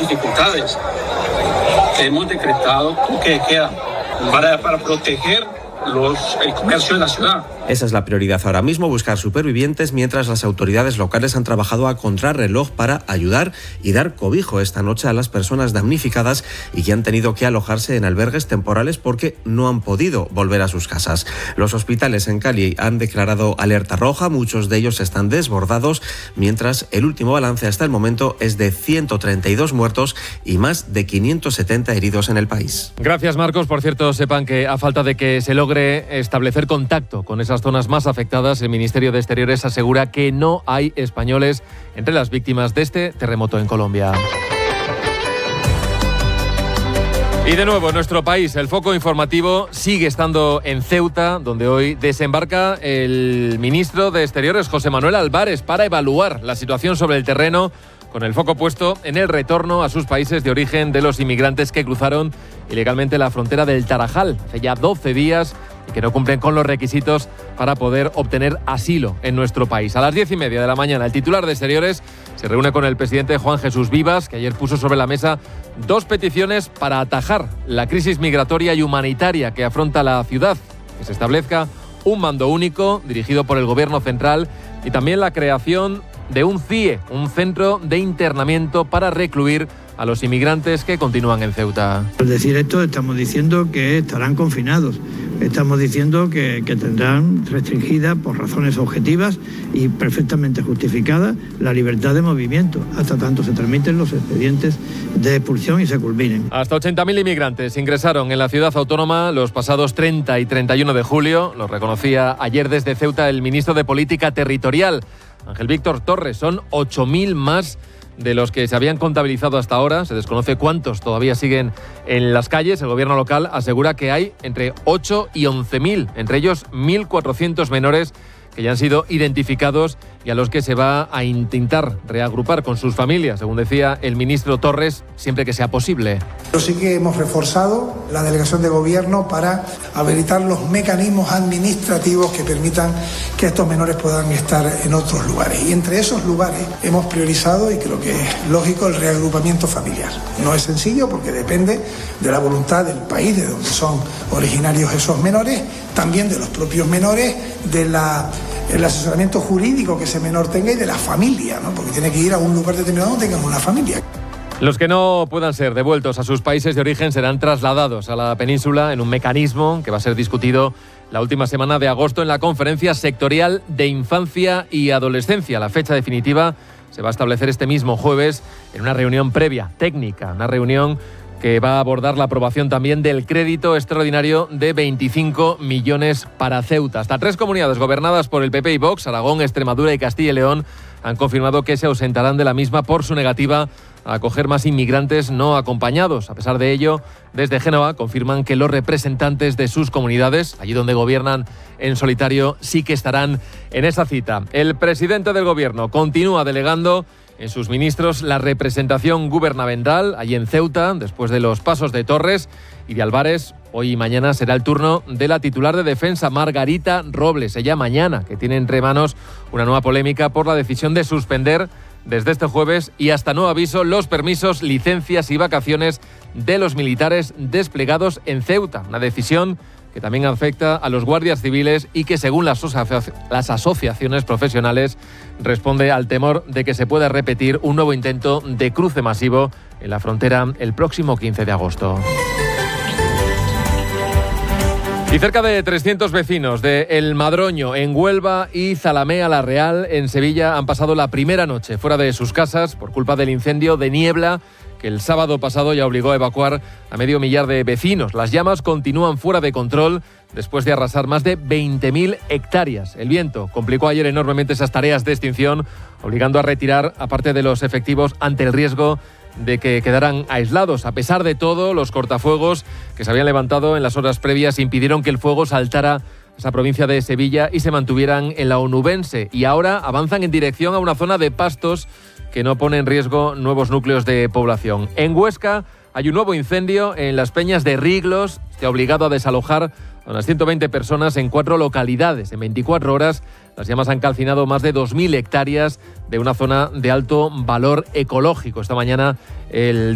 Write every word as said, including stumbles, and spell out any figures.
dificultades. Hemos decretado toque de queda para, para proteger los, el comercio de la ciudad. Esa es la prioridad ahora mismo, buscar supervivientes, mientras las autoridades locales han trabajado a contrarreloj para ayudar y dar cobijo esta noche a las personas damnificadas y que han tenido que alojarse en albergues temporales porque no han podido volver a sus casas. Los hospitales en Cali han declarado alerta roja, muchos de ellos están desbordados, mientras el último balance hasta el momento es de ciento treinta y dos muertos y más de quinientos setenta heridos en el país. Gracias, Marcos. Por cierto, sepan que a falta de que se logre establecer contacto con esas zonas más afectadas, el Ministerio de Exteriores asegura que no hay españoles entre las víctimas de este terremoto en Colombia. Y de nuevo, en nuestro país, el foco informativo sigue estando en Ceuta, donde hoy desembarca el ministro de Exteriores, José Manuel Álvarez, para evaluar la situación sobre el terreno, con el foco puesto en el retorno a sus países de origen de los inmigrantes que cruzaron ilegalmente la frontera del Tarajal hace ya doce días y que no cumplen con los requisitos para poder obtener asilo en nuestro país. A las diez y media de la mañana, el titular de Exteriores se reúne con el presidente Juan Jesús Vivas, que ayer puso sobre la mesa dos peticiones para atajar la crisis migratoria y humanitaria que afronta la ciudad, que se establezca un mando único dirigido por el Gobierno central y también la creación de un C I E, un centro de internamiento para recluir a los inmigrantes que continúan en Ceuta. Al decir esto, estamos diciendo que estarán confinados, estamos diciendo que, que tendrán restringida por razones objetivas y perfectamente justificadas la libertad de movimiento, hasta tanto se tramiten los expedientes de expulsión y se culminen. Hasta ochenta mil inmigrantes ingresaron en la ciudad autónoma los pasados treinta y treinta y uno de julio, lo reconocía ayer desde Ceuta el ministro de Política Territorial, Ángel Víctor Torres. Son ocho mil más de los que se habían contabilizado hasta ahora. Se desconoce cuántos todavía siguen en las calles. El gobierno local asegura que hay entre ocho y once mil, entre ellos mil cuatrocientos menores que ya han sido identificados y a los que se va a intentar reagrupar con sus familias, según decía el ministro Torres, siempre que sea posible. Pero sí que hemos reforzado la delegación de gobierno para habilitar los mecanismos administrativos que permitan que estos menores puedan estar en otros lugares. Y entre esos lugares hemos priorizado, y creo que es lógico, el reagrupamiento familiar. No es sencillo porque depende de la voluntad del país de donde son originarios esos menores, también de los propios menores, de la el asesoramiento jurídico que ese menor tenga y de la familia, ¿no? Porque tiene que ir a un lugar determinado donde tengan una familia. Los que no puedan ser devueltos a sus países de origen serán trasladados a la península en un mecanismo que va a ser discutido la última semana de agosto en la Conferencia Sectorial de Infancia y Adolescencia. La fecha definitiva se va a establecer este mismo jueves en una reunión previa, técnica, una reunión que va a abordar la aprobación también del crédito extraordinario de veinticinco millones para Ceuta. Hasta tres comunidades gobernadas por el P P y Vox, Aragón, Extremadura y Castilla y León, han confirmado que se ausentarán de la misma por su negativa a acoger más inmigrantes no acompañados. A pesar de ello, desde Génova confirman que los representantes de sus comunidades, allí donde gobiernan en solitario, sí que estarán en esa cita. El presidente del gobierno continúa delegando en sus ministros la representación gubernamental allí en Ceuta, después de los pasos de Torres y de Álvarez. Hoy y mañana será el turno de la titular de Defensa, Margarita Robles. Ella mañana, que tiene entre manos una nueva polémica por la decisión de suspender desde este jueves y hasta nuevo aviso los permisos, licencias y vacaciones de los militares desplegados en Ceuta. Una decisión que también afecta a los guardias civiles y que, según las, asoci- las asociaciones profesionales, responde al temor de que se pueda repetir un nuevo intento de cruce masivo en la frontera el próximo quince de agosto. Y cerca de trescientos vecinos de El Madroño, en Huelva, y Zalamea la Real, en Sevilla, han pasado la primera noche fuera de sus casas por culpa del incendio de niebla que el sábado pasado ya obligó a evacuar a medio millar de vecinos. Las llamas continúan fuera de control después de arrasar más de veinte mil hectáreas. El viento complicó ayer enormemente esas tareas de extinción, obligando a retirar a parte de los efectivos ante el riesgo de que quedaran aislados. A pesar de todo, los cortafuegos que se habían levantado en las horas previas impidieron que el fuego saltara a esa provincia de Sevilla y se mantuvieran en la onubense. Y ahora avanzan en dirección a una zona de pastos que no pone en riesgo nuevos núcleos de población. En Huesca hay un nuevo incendio en las Peñas de Riglos. Se ha obligado a desalojar a unas ciento veinte personas en cuatro localidades. En veinticuatro horas las llamas han calcinado más de dos mil hectáreas de una zona de alto valor ecológico. Esta mañana el